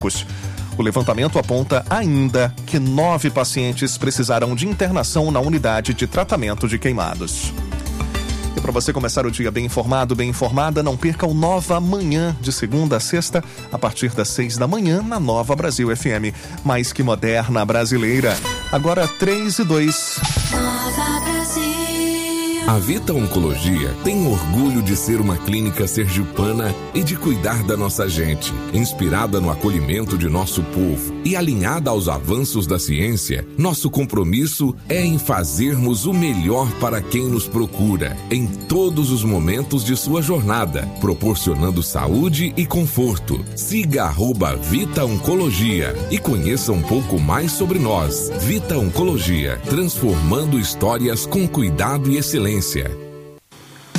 O levantamento aponta ainda que 9 pacientes precisarão de internação na unidade de tratamento de queimados. E para você começar o dia bem informado, bem informada, não perca o Nova Manhã, de segunda a sexta, a partir das 6 da manhã, na Nova Brasil FM. Mais que moderna brasileira. Agora 3:02. Nova Brasil. A Vita Oncologia tem orgulho de ser uma clínica sergipana e de cuidar da nossa gente, inspirada no acolhimento de nosso povo e alinhada aos avanços da ciência. Nosso compromisso é em fazermos o melhor para quem nos procura, em todos os momentos de sua jornada, proporcionando saúde e conforto. Siga @Vita Oncologia e conheça um pouco mais sobre nós. Vita Oncologia, transformando histórias com cuidado e excelência.